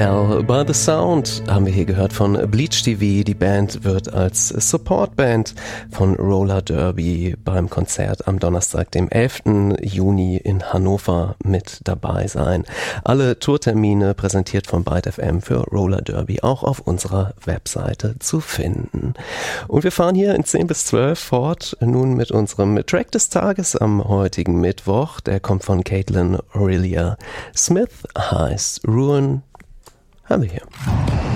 Tell by the Sound haben wir hier gehört von Bleach TV. Die Band wird als Supportband von Roller Derby beim Konzert am Donnerstag, dem 11. Juni in Hannover mit dabei sein. Alle Tourtermine präsentiert von Byte FM für Roller Derby auch auf unserer Webseite zu finden. Und wir fahren hier in 10 bis 12 fort, nun mit unserem Track des Tages am heutigen Mittwoch. Der kommt von Caitlin Aurelia Smith, heißt Ruin. Haben wir hier.